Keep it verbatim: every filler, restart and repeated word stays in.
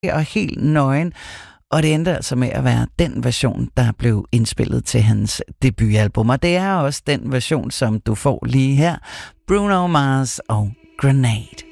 og helt nøgen. Og det endte altså med at være den version, der blev indspillet til hans debutalbum. Og det er også den version, som du får lige her. Bruno Mars og Grenade.